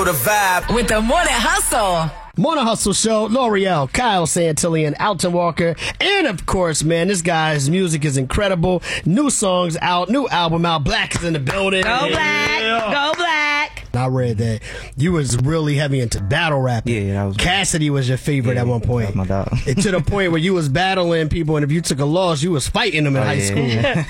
The vibe with the Morning Hustle. Morning Hustle Show, L'Oreal, Kyle Santillan, Alton Walker, and of course, man, this guy's music is incredible. New songs out, new album out, Black is in the building. Go Black, go Black. I read that you was really heavy into battle rapping. Yeah, that was Cassidy was your favorite at one point. That was my dog. And to the point where you was battling people, and if you took a loss, you was fighting them in high school.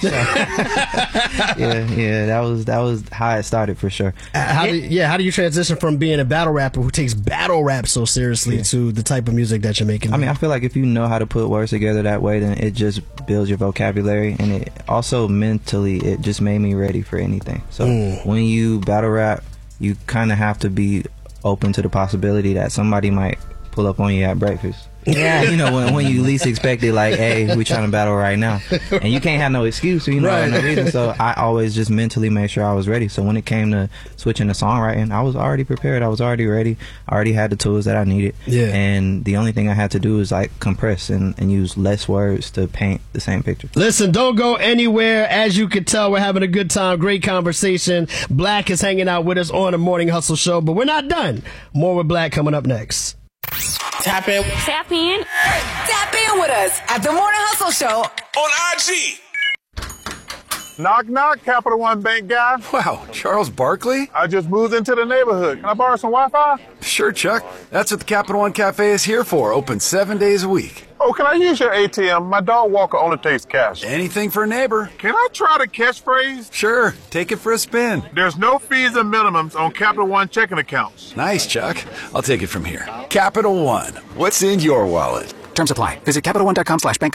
yeah, that was how it started for sure. How do you transition from being a battle rapper who takes battle rap so seriously to the type of music that you're making? I mean, I feel like if you know how to put words together that way, then it just builds your vocabulary, and it also mentally, it just made me ready for anything. So when you battle rap, you kind of have to be open to the possibility that somebody might pull up on you at breakfast. Yeah. You know, when you least expect it, like, hey, we trying to battle right now. And you can't have no excuse, you know, Right. no reason. So I always just mentally made sure I was ready. So when it came to switching to songwriting, I was already prepared. I was already ready. I already had the tools that I needed. Yeah. And the only thing I had to do was, like, compress and use less words to paint the same picture. Listen, don't go anywhere. As you can tell, we're having a good time. Great conversation. Black is hanging out with us on the Morning Hustle Show, but we're not done. More with Black coming up next. Tap in. Tap in. Tap in with us at the Morning Hustle Show. on IG. Knock, knock, Capital One Bank guy. Wow, Charles Barkley? I just moved into the neighborhood. Can I borrow some Wi-Fi? Sure, Chuck. That's what the Capital One Cafe is here for, open 7 days a week. Oh, can I use your ATM? My dog walker only takes cash. Anything for a neighbor. Can I try the catchphrase? Sure, take it for a spin. There's no fees and minimums on Capital One checking accounts. Nice, Chuck. I'll take it from here. Capital One. What's in your wallet? Terms apply. Visit CapitalOne.com/bank